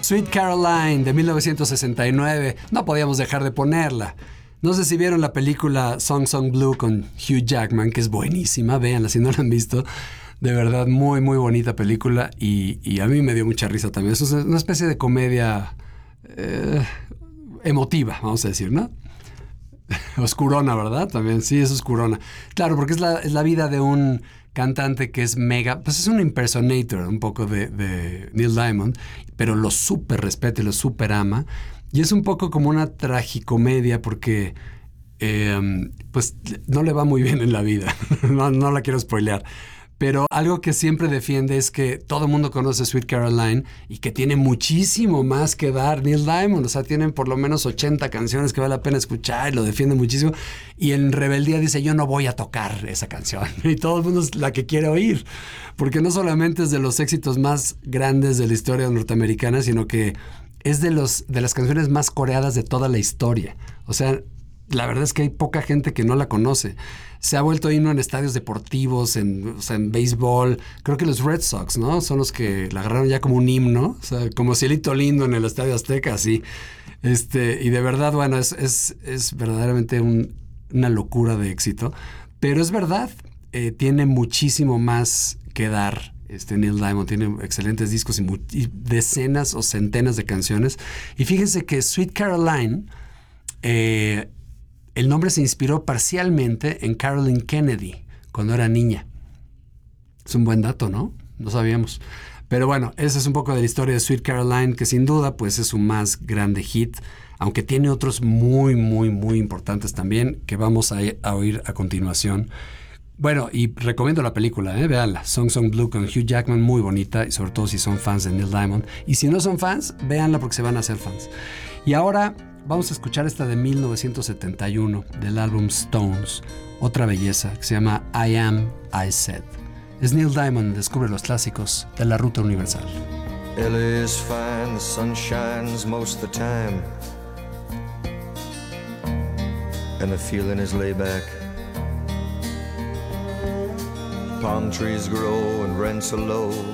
Sweet Caroline de 1969, no podíamos dejar de ponerla. No sé si vieron la película Song Song Blue con Hugh Jackman, que es buenísima, véanla si no la han visto. De verdad, muy, muy bonita película y a mí me dio mucha risa también. Es una especie de comedia emotiva, vamos a decir, ¿no? Oscurona, ¿verdad? También, sí, es oscurona. Claro, porque es la vida de un cantante que es mega, pues es un impersonator un poco de Neil Diamond, pero lo súper respeta y lo súper ama. Y es un poco como una tragicomedia porque pues no le va muy bien en la vida. No la quiero spoilear. Pero algo que siempre defiende es que todo el mundo conoce Sweet Caroline y que tiene muchísimo más que dar Neil Diamond. O sea, tienen por lo menos 80 canciones que vale la pena escuchar y lo defiende muchísimo. Y en rebeldía dice, yo no voy a tocar esa canción. Y todo el mundo es la que quiere oír. Porque no solamente es de los éxitos más grandes de la historia norteamericana, sino que es de las canciones más coreadas de toda la historia. O sea, la verdad es que hay poca gente que no la conoce. Se ha vuelto himno en estadios deportivos, en béisbol. Creo que los Red Sox, ¿no? Son los que la agarraron ya como un himno. O sea, como Cielito Lindo en el Estadio Azteca, así. Y de verdad, bueno, es verdaderamente una locura de éxito. Pero es verdad, tiene muchísimo más que dar. Neil Diamond tiene excelentes discos y decenas o centenas de canciones. Y fíjense que Sweet Caroline... el nombre se inspiró parcialmente en Carolyn Kennedy, cuando era niña. Es un buen dato, ¿no? No sabíamos. Pero bueno, esa es un poco de la historia de Sweet Caroline, que sin duda pues es su más grande hit, aunque tiene otros muy, muy, muy importantes también, que vamos a oír a continuación. Bueno, y recomiendo la película, véanla. Song Song Blue con Hugh Jackman, muy bonita, y sobre todo si son fans de Neil Diamond. Y si no son fans, véanla porque se van a hacer fans. Y ahora... vamos a escuchar esta de 1971 del álbum Stones, otra belleza que se llama I Am, I Said. Es Neil Diamond, descubre los clásicos de la ruta universal. LA is fine, the sun shines most of the time, and the feeling is laid back. Palm trees grow and rents are low.